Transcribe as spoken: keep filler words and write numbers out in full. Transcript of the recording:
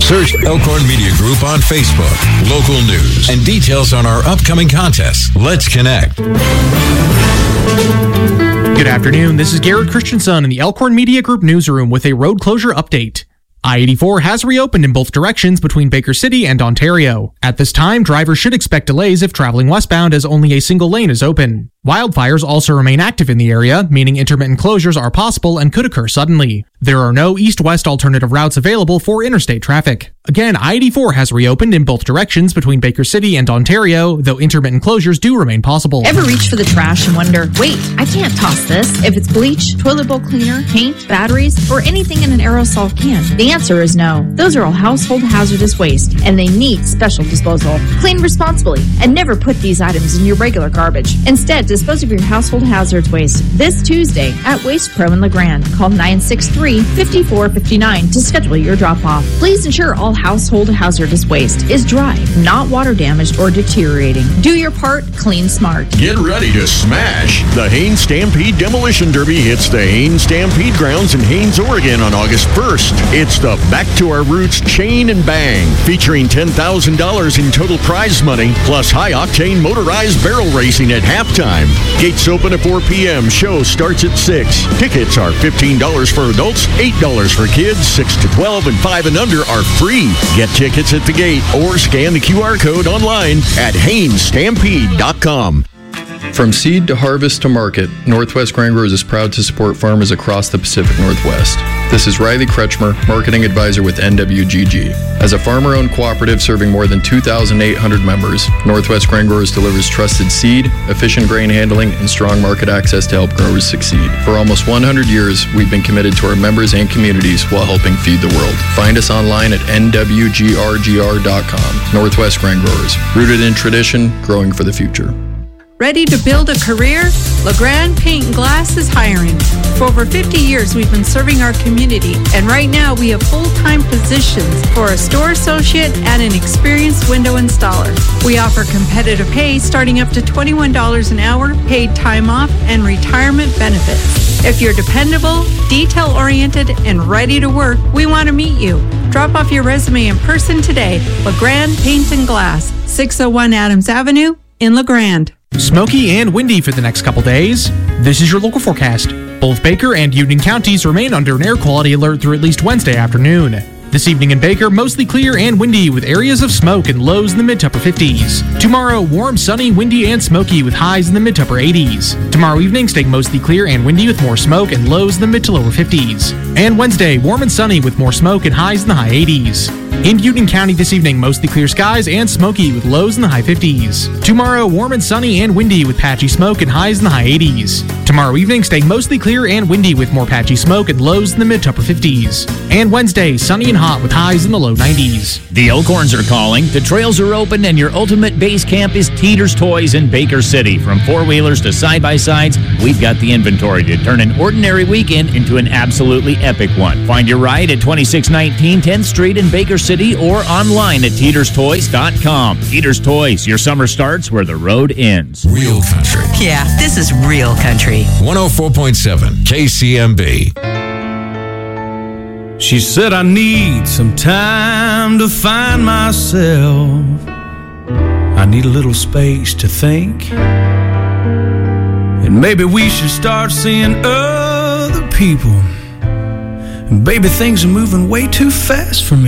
Search Elkhorn Media Group on Facebook. Local news and details on our upcoming contests. Let's connect. Good afternoon. This is Garrett Christensen in the Elkhorn Media Group newsroom with a road closure update. I eighty-four has reopened in both directions between Baker City and Ontario. At this time, drivers should expect delays if traveling westbound as only a single lane is open. Wildfires also remain active in the area, meaning intermittent closures are possible and could occur suddenly. There are no east-west alternative routes available for interstate traffic. Again, I eighty-four has reopened in both directions between Baker City and Ontario, though intermittent closures do remain possible. Ever reach for the trash and wonder, wait, I can't toss this? If it's bleach, toilet bowl cleaner, paint, batteries, or anything in an aerosol can, the answer is no. Those are all household hazardous waste, and they need special disposal. Clean responsibly, and never put these items in your regular garbage. Instead, dispose of your household hazards waste this Tuesday at Waste Pro in LeGrand. Call nine six three, five four five nine to schedule your drop-off. Please ensure all household hazardous waste is dry, not water damaged or deteriorating. Do your part, clean smart. Get ready to smash. The Haines Stampede Demolition Derby hits the Haines Stampede grounds in Haines, Oregon on August first. It's the Back to Our Roots Chain and Bang, featuring ten thousand dollars in total prize money, plus high-octane motorized barrel racing at halftime. Gates open at four p.m. Show starts at six. Tickets are fifteen dollars for adults, eight dollars for kids, six to twelve, and five and under are free. Get tickets at the gate or scan the Q R code online at Haines Stampede dot com. From seed to harvest to market, Northwest Grain Growers is proud to support farmers across the Pacific Northwest. This is Riley Kretschmer, Marketing Advisor with N W G G. As a farmer-owned cooperative serving more than two thousand eight hundred members, Northwest Grain Growers delivers trusted seed, efficient grain handling, and strong market access to help growers succeed. For almost one hundred years, we've been committed to our members and communities while helping feed the world. Find us online at N W G R G R dot com. Northwest Grain Growers, rooted in tradition, growing for the future. Ready to build a career? LeGrand Paint and Glass is hiring. For over fifty years, we've been serving our community, and right now we have full-time positions for a store associate and an experienced window installer. We offer competitive pay starting up to twenty-one dollars an hour, paid time off, and retirement benefits. If you're dependable, detail-oriented, and ready to work, we want to meet you. Drop off your resume in person today. LeGrand Paint and Glass, six oh one Adams Avenue in LeGrand. Smoky and windy for the next couple days. This is your local forecast. Both Baker and Union counties remain under an air quality alert through at least Wednesday afternoon. This evening in Baker, mostly clear and windy with areas of smoke and lows in the mid to upper fifties. Tomorrow, warm, sunny, windy, and smoky with highs in the mid to upper eighties. Tomorrow evening, staying mostly clear and windy with more smoke and lows in the mid to lower fifties. And Wednesday, warm and sunny with more smoke and highs in the high eighties. In Union County this evening, mostly clear skies and smoky with lows in the high fifties. Tomorrow, warm and sunny and windy with patchy smoke and highs in the high eighties. Tomorrow evening, staying mostly clear and windy with more patchy smoke and lows in the mid to upper fifties. And Wednesday, sunny and hot with highs in the low nineties. The Elkhorns are calling, the trails are open, and your ultimate base camp is Teeter's Toys in Baker City. From four-wheelers to side-by-sides, we've got the inventory to turn an ordinary weekend into an absolutely epic one. Find your ride at twenty-six nineteen tenth Street in Baker City or online at teeters toys dot com. Teeters Toys, your summer starts where the road ends. Real country. Yeah, this is real country. one oh four point seven K C M B. She said I need some time to find myself. I need a little space to think. And maybe we should start seeing other people. And baby, things are moving way too fast for me.